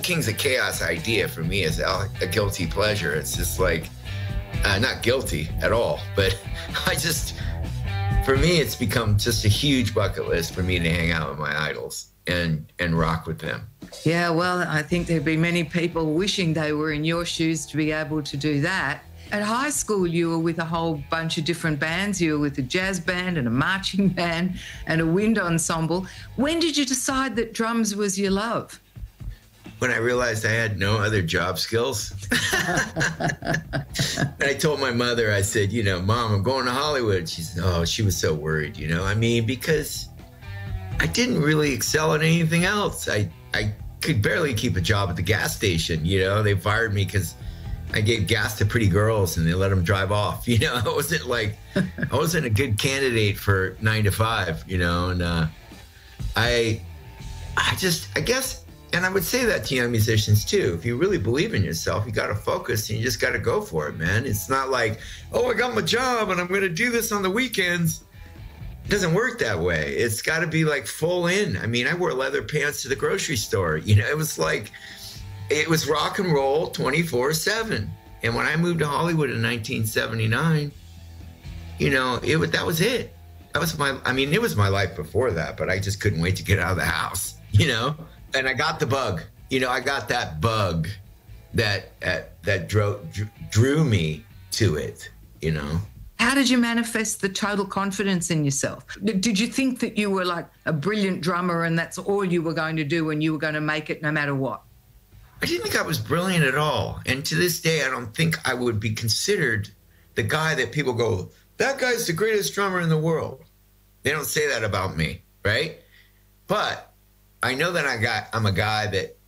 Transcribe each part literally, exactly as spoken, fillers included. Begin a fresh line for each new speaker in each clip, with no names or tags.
Kings of Chaos idea for me is a guilty pleasure. It's just like, uh, not guilty at all, but I just, for me, it's become just a huge bucket list for me to hang out with my idols and, and rock with them.
Yeah, well, I think there'd be many people wishing they were in your shoes to be able to do that. At high school, you were with a whole bunch of different bands. You were with a jazz band and a marching band and a wind ensemble. When did you decide that drums was your love?
When I realized I had no other job skills. And I told my mother, I said, you know, Mom, I'm going to Hollywood. She said, oh, she was so worried, you know. I mean, because I didn't really excel at anything else. I, I could barely keep a job at the gas station, you know. They fired me because I gave gas to pretty girls and they let them drive off. You know, I wasn't like, I wasn't a good candidate for nine to five, you know, and uh, I, I just, I guess, and I would say that to young musicians too. If you really believe in yourself, you got to focus and you just got to go for it, man. It's not like, oh, I got my job and I'm going to do this on the weekends. It doesn't work that way. It's got to be like full in. I mean, I wore leather pants to the grocery store. You know, it was like, it was rock and roll twenty-four seven. And when I moved to Hollywood in nineteen seventy-nine, you know, it was, that was it. That was my, I mean, it was my life before that, but I just couldn't wait to get out of the house, you know? And I got the bug, you know, I got that bug that, uh, that drew, drew me to it, you know?
How did you manifest the total confidence in yourself? Did you think that you were like a brilliant drummer and that's all you were going to do and you were going to make it no matter what?
I didn't think I was brilliant at all. And to this day, I don't think I would be considered the guy that people go, that guy's the greatest drummer in the world. They don't say that about me, right? But I know that I got, I'm a guy that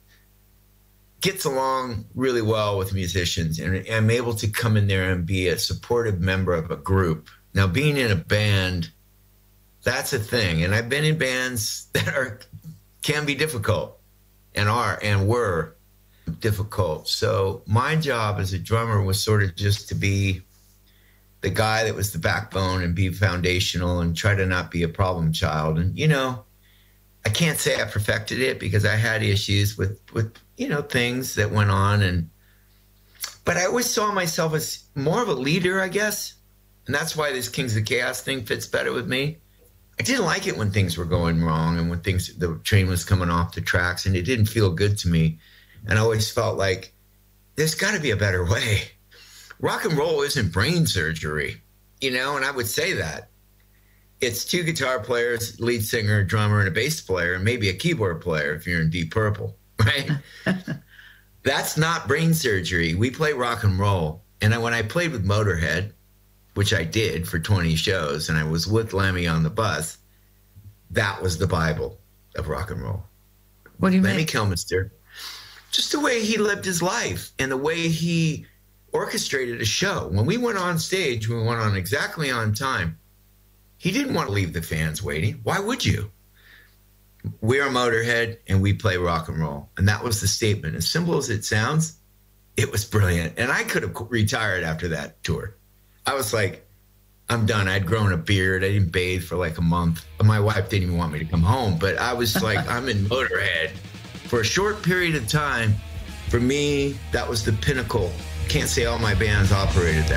gets along really well with musicians and I'm able to come in there and be a supportive member of a group. Now, being in a band, that's a thing. And I've been in bands that are, can be difficult and are and were difficult. So my job as a drummer was sort of just to be the guy that was the backbone and be foundational and try to not be a problem child. And, you know, I can't say I perfected it because I had issues with, with, you know, things that went on. And, but I always saw myself as more of a leader, I guess. And that's why this Kings of Chaos thing fits better with me. I didn't like it when things were going wrong and when things, the train was coming off the tracks and it didn't feel good to me. And I always felt like there's got to be a better way. Rock and roll isn't brain surgery, you know, and I would say that. It's two guitar players, lead singer, drummer, and a bass player, and maybe a keyboard player if you're in Deep Purple, right? That's not brain surgery. We play rock and roll. And when I played with Motorhead, which I did for twenty shows, and I was with Lemmy on the bus, that was the Bible of rock and roll.
What do you mean?
Lemmy Kilmister. Just the way he lived his life and the way he orchestrated a show. When we went on stage, we went on exactly on time. He didn't want to leave the fans waiting. Why would you? We are Motorhead and we play rock and roll. And that was the statement. As simple as it sounds, it was brilliant. And I could have retired after that tour. I was like, I'm done. I'd grown a beard. I didn't bathe for like a month. My wife didn't even want me to come home. But I was like, I'm in Motorhead. For a short period of time, for me, that was the pinnacle. Can't say all my bands operated that